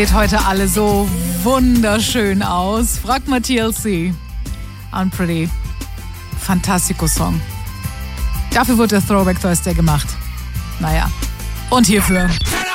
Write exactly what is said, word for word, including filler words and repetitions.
Seht heute alle so wunderschön aus. Fragt mal T L C. Unpretty. Fantastico-Song. Dafür wurde der Throwback Thursday gemacht. Naja. Und hierfür.